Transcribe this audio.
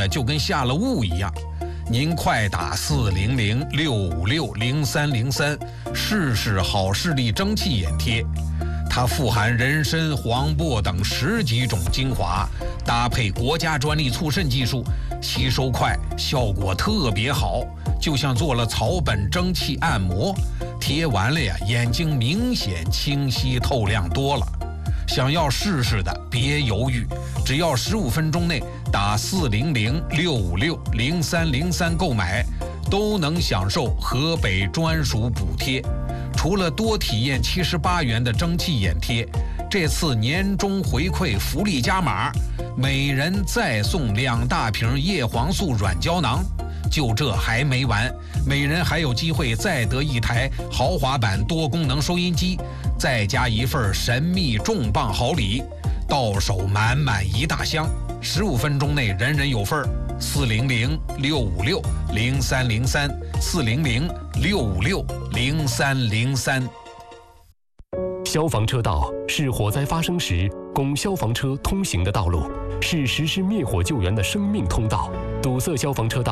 的就跟下了雾一样。您快打400-656-0303试试好视力蒸汽眼贴，它富含人参、黄柏等10几种精华，搭配国家专利促渗技术，吸收快，效果特别好，就像做了草本蒸汽按摩，贴完了呀，眼睛明显清晰透亮多了。想要试试的别犹豫，只要15分钟内打400-656-0303购买，都能享受河北专属补贴。除了多体验78元的蒸汽眼贴，这次年终回馈福利加码，每人再送2大瓶叶黄素软胶囊。就这还没完，每人还有机会再得1台豪华版多功能收音机，再加1份神秘重磅好礼，到手满满1大箱，15分钟内人人有份儿。400-656-0303，400-656-0303。 消防车道是火灾发生时供消防车通行的道路，是实施灭火救援的生命通道。堵塞消防车道